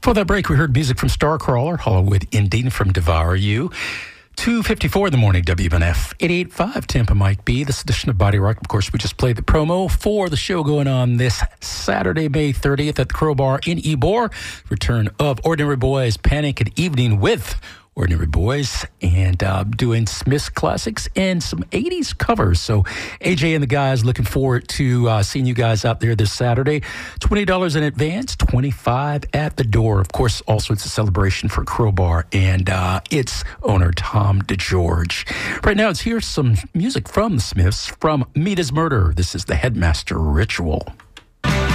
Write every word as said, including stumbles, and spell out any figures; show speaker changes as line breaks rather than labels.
Before that break, we heard music from Starcrawler, Hollywood Ending from Devour You. two fifty-four in the morning, W N F eighty-eight point five Tampa Mike B. This edition of Body Rock. Of course, we just played the promo for the show going on this Saturday, May thirtieth at the Crowbar in Ybor. Return of Ordinary Boys, Panic at Evening with Ordinary Boys, and uh, doing Smith's classics and some eighties covers. So A J and the guys looking forward to uh, seeing you guys out there this Saturday. twenty dollars in advance, twenty-five dollars at the door. Of course, also it's a celebration for Crowbar and uh, its owner, Tom DeGeorge. Right now, it's here's some music from the Smiths from Meat is Murder. This is the Headmaster Ritual.